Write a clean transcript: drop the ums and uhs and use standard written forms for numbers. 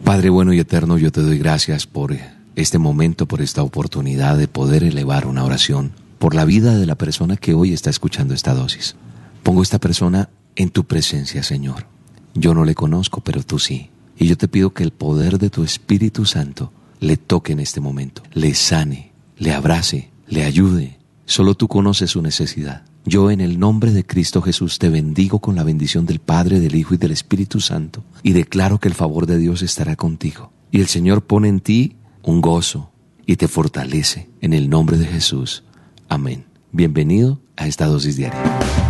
Padre bueno y eterno, yo te doy gracias por este momento, por esta oportunidad de poder elevar una oración por la vida de la persona que hoy está escuchando esta dosis. Pongo esta persona en tu presencia, Señor. Yo no le conozco, pero tú sí. Y yo te pido que el poder de tu Espíritu Santo le toque en este momento, le sane, le abrace, le ayude. Solo tú conoces su necesidad. Yo en el nombre de Cristo Jesús te bendigo con la bendición del Padre, del Hijo y del Espíritu Santo y declaro que el favor de Dios estará contigo. Y el Señor pone en ti un gozo y te fortalece en el nombre de Jesús. Amén. Bienvenido a esta dosis diaria.